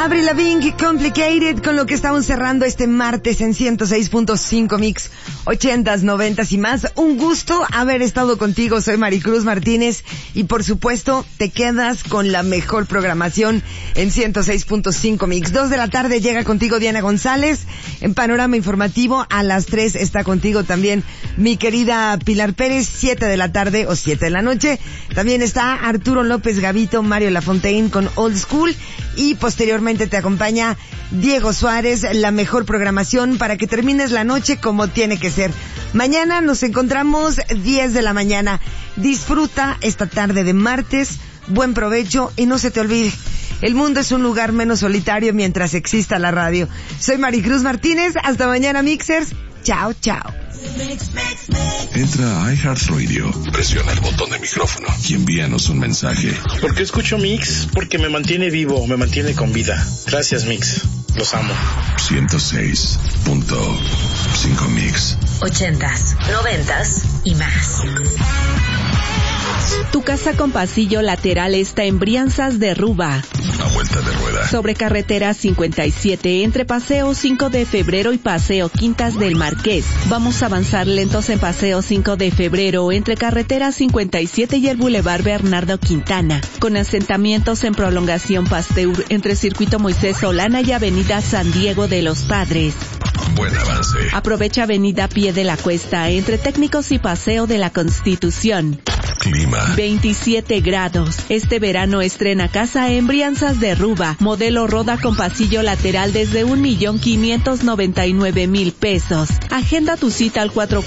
Avril Lavigne, Complicated, con lo que estamos cerrando este martes en 106.5 Mix, 80s, 90s y más. Un gusto haber estado contigo, soy Maricruz Martínez y por supuesto te quedas con la mejor programación en 106.5 Mix. 2 de la tarde llega contigo Diana González en Panorama Informativo. A las 3 está contigo también mi querida Pilar Pérez. 7 de la tarde o 7 de la noche también está Arturo López Gavito, Mario Lafontaine con Old School y posteriormente te acompaña Diego Suárez, la mejor programación para que termines la noche como tiene que ser. Mañana nos encontramos 10 de la mañana. Disfruta esta tarde de martes, buen provecho y no se te olvide, el mundo es un lugar menos solitario mientras exista la radio. Soy Maricruz Martínez, hasta mañana Mixers, chao, chao. Entra a iHeartRadio, presiona el botón de micrófono y envíanos un mensaje. ¿Por qué escucho Mix? Porque me mantiene vivo, me mantiene con vida. Gracias Mix, los amo. 106.5 Mix. 80s, 90s y más. Tu casa con pasillo lateral está en Brianzas de Ruba. A vuelta de rueda. Sobre carretera 57 entre Paseo 5 de Febrero y Paseo Quintas del Marqués. Vamos a avanzar lentos en Paseo 5 de Febrero entre carretera 57 y el Boulevard Bernardo Quintana. Con asentamientos en prolongación Pasteur entre Circuito Moisés Solana y Avenida San Diego de los Padres. Buen avance. Aprovecha Avenida Pie de la Cuesta entre Técnicos y Paseo de la Constitución. Clima. 27 grados. Este verano estrena casa en Brianzas de Ruba. Modelo Roda con pasillo lateral desde 1,599,000 pesos. Agenda tu cita al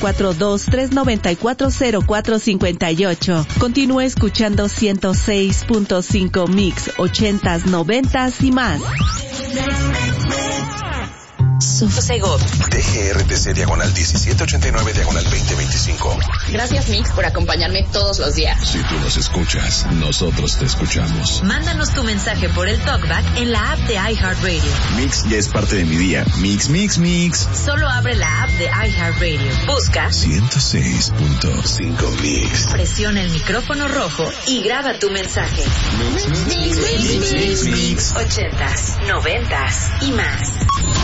442-394-0458. Continúa escuchando 106.5 Mix, 80s, 90s y más. Segov. DGRTC diagonal 1789 diagonal 2025. Gracias Mix por acompañarme todos los días. Si tú nos escuchas, nosotros te escuchamos. Mándanos tu mensaje por el talkback en la app de iHeartRadio. Mix ya es parte de mi día. Mix, mix, mix. Solo abre la app de iHeartRadio. Busca 106.5 Mix. Presiona el micrófono rojo y graba tu mensaje. Mix, mix, mix, mix, mix, mix. 80s, 90s y más.